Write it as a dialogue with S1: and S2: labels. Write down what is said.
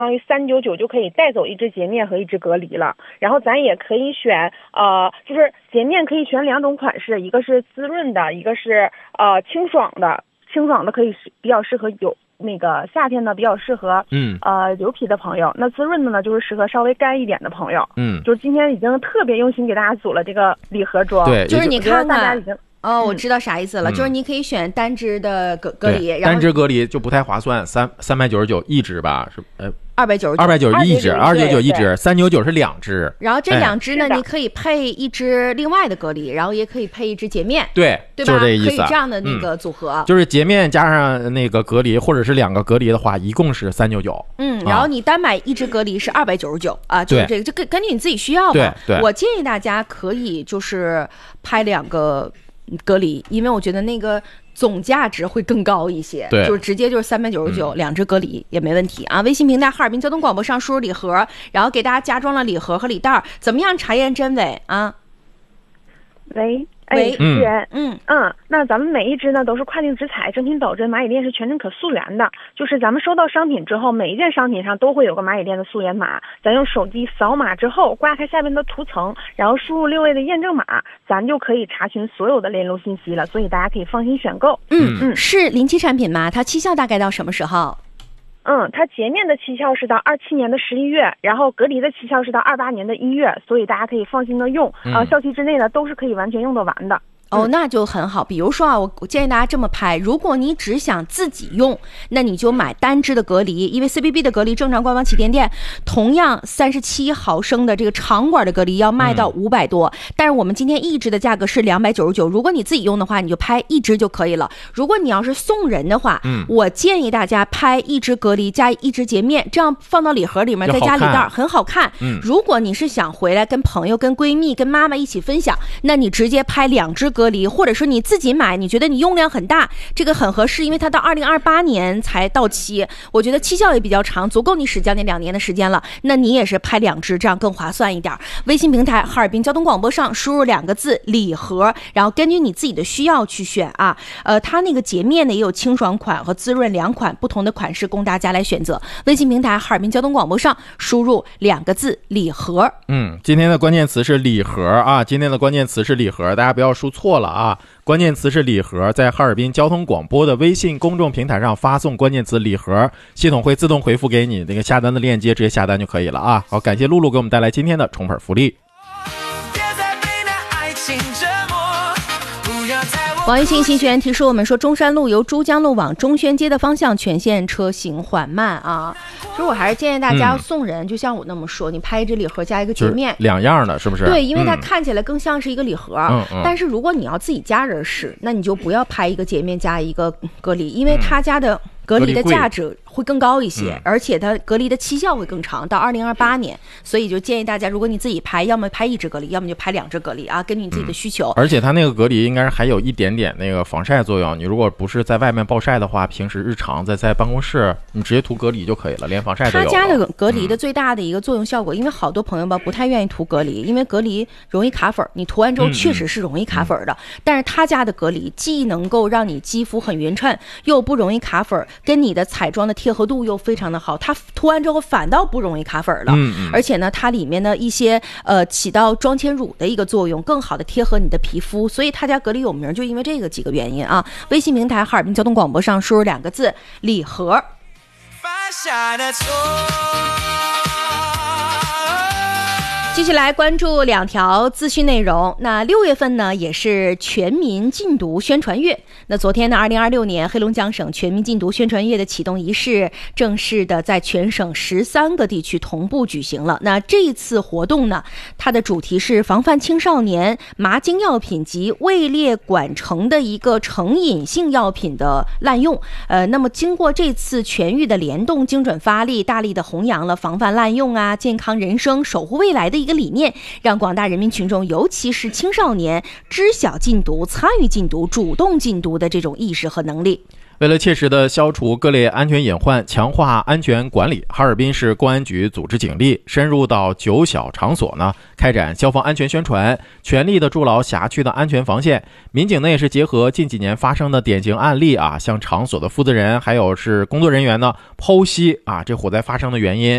S1: 当于399就可以带走一支洁面和一支隔离了。然后咱也可以选就是洁面可以选2种款式，一个是滋润的，一个是清爽的。清爽的可以比较适合有那个夏天呢，比较适合油皮的朋友。那滋润的呢，就是适合稍微干一点的朋友。就是今天已经特别用心给大家组了这个礼盒装。
S2: 对，
S3: 就是你看看
S1: 大家已经。
S3: 我知道啥意思了，就是你可以选单支的隔离，
S2: 单支隔离就不太划算，399一支吧，是299一支，299一支，399是2支。
S3: 然后这2支呢，你可以配一支另外的隔离，然后也可以配一支洁面，
S2: 对
S3: 吧？
S2: 就是这意思，
S3: 可以这样的那个组合，
S2: 就是洁面加上那个隔离，或者是2个隔离的话，一共是399。
S3: 然后你单买一支隔离是299啊，就是这个，就根据你自己需要嘛。
S2: 对，
S3: 我建议大家可以就是拍2个隔离，因为我觉得那个总价值会更高一些，
S2: 对，
S3: 就是直接就是399，2支隔离也没问题啊。微信平台哈尔滨交通广播上输入礼盒，然后给大家加装了礼盒和礼袋，怎么样？查验真伪啊？
S1: 喂，那咱们每一支呢都是跨境直采，正品保真，蚂蚁链是全程可溯源的。就是咱们收到商品之后，每一件商品上都会有个蚂蚁链的溯源码，咱用手机扫码之后，刮开下面的涂层，然后输入6位的验证码，咱就可以查询所有的链路信息了。所以大家可以放心选购。
S3: 是临期产品吗？它期效大概到什么时候？
S1: 它洁面的期效是到27年的11月，然后隔离的期效是到28年的1月，所以大家可以放心的用，效期之内呢都是可以完全用得完的。
S3: 那就很好。比如说啊，我建议大家这么拍，如果你只想自己用，那你就买单支的隔离，因为 CBB 的隔离正常官方旗舰店同样37毫升的这个长管的隔离要卖到500多，但是我们今天一支的价格是299，如果你自己用的话，你就拍一支就可以了。如果你要是送人的话，我建议大家拍一支隔离加一支洁面，这样放到礼盒里面再加礼袋很好看。如果你是想回来跟朋友、跟闺蜜、跟妈妈一起分享，那你直接拍2支隔离，或者说你自己买，你觉得你用量很大，这个很合适，因为它到2028年才到期，我觉得期效也比较长，足够你使将近2年的时间了。那你也是拍2支，这样更划算一点。微信平台哈尔滨交通广播上输入2个字礼盒，然后根据你自己的需要去选啊。它那个洁面呢也有清爽款和滋润2款不同的款式供大家来选择。微信平台哈尔滨交通广播上输入2个字礼盒。
S2: 今天的关键词是礼盒啊，今天的关键词是礼盒，大家不要输错了啊！关键词是礼盒，在哈尔滨交通广播的微信公众平台上发送关键词礼盒，系统会自动回复给你那个下单的链接，直接下单就可以了啊！好，感谢露露给我们带来今天的宠粉福利。
S3: 王一信信学员提示我们说，中山路由珠江路往中宣街的方向全线车行缓慢啊。其实我还是建议大家送人，就像我那么说，你拍一支礼盒加一个洁面，
S2: 就是2样的，是不是？
S3: 对，因为它看起来更像是一个礼盒。但是如果你要自己家人使，那你就不要拍一个洁面加一个隔离，因为他家的隔离的价值会更高一些，而且它隔离的期效会更长，到2028年。所以就建议大家，如果你自己拍，要么拍1支隔离，要么就拍2支隔离啊，根据你自己的需求。
S2: 而且它那个隔离应该是还有一点点那个防晒作用，你如果不是在外面暴晒的话，平时日常在办公室，你直接涂隔离就可以了，连防晒都有了。
S3: 他家的隔离的最大的一个作用效果，因为好多朋友吧不太愿意涂隔离，因为隔离容易卡粉，你涂完之后确实是容易卡粉的。但是他家的隔离既能够让你肌肤很匀称，又不容易卡粉，跟你的彩妆的贴合度又非常的好，它涂完之后反倒不容易卡粉了。而且呢，它里面的一些起到妆前乳的一个作用，更好的贴合你的皮肤，所以他家隔离有名，就因为这个几个原因啊。微信平台哈尔滨交通广播上输入2个字礼盒。继续来关注2条资讯内容。那6月份呢，也是全民禁毒宣传月。那昨天呢，2026年黑龙江省全民禁毒宣传月的启动仪式正式的在全省13个地区同步举行了。那这一次活动呢，它的主题是防范青少年麻精药品及位列管成的一个成瘾性药品的滥用。那么经过这次全域的联动，精准发力，大力的弘扬了防范滥用啊、健康人生、守护未来的一个理念，让广大人民群众，尤其是青少年知晓禁毒、参与禁毒、主动禁毒的这种意识和能力。
S2: 为了切实的消除各类安全隐患，强化安全管理，哈尔滨市公安局组织警力深入到9小场所呢，开展消防安全宣传，全力的筑牢辖区的安全防线。民警呢也是结合近几年发生的典型案例啊，向场所的负责人还有是工作人员呢剖析啊这火灾发生的原因，